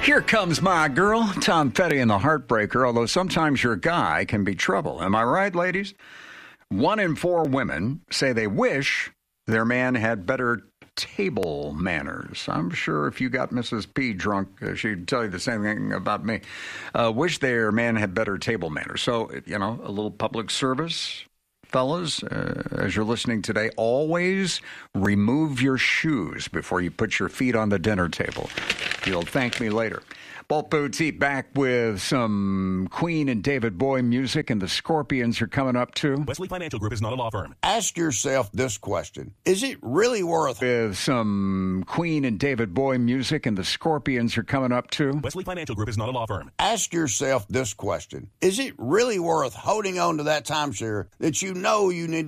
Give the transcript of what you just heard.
Here Comes My Girl, Tom Petty and the Heartbreaker, although sometimes your guy can be trouble. Am I right, ladies? 1 in 4 women say they wish their man had better table manners. I'm sure if you got Mrs. P drunk, she'd tell you the same thing about me. Wish their man had better table manners. So, a little public service. Fellas, as you're listening today, always remove your shoes before you put your feet on the dinner table. You'll thank me later. Bolt Boutique back with some Queen and David Bowie music, and the Scorpions are coming up too. Wesley Financial Group is not a law firm. Ask yourself this question. Is it really worth With some Queen and David Bowie music, and the Scorpions are coming up too. Wesley Financial Group is not a law firm. Ask yourself this question. Is it really worth holding on to that timeshare that you know you need